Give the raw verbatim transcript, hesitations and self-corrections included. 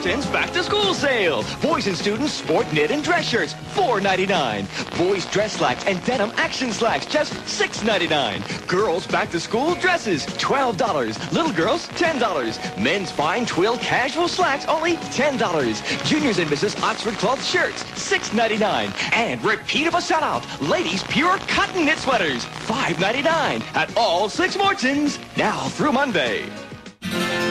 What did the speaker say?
Morton's back-to-school sale. Boys and students sport knit and dress shirts, four ninety-nine. Boys dress slacks and denim action slacks, just six ninety-nine. Girls back-to-school dresses, twelve dollars. Little girls, ten dollars. Men's fine twill casual slacks, only ten dollars. Juniors and Missus Oxford cloth shirts, six ninety-nine. And repeat of a sellout, ladies pure cotton knit sweaters, five ninety-nine at all six Mortons, now through Monday.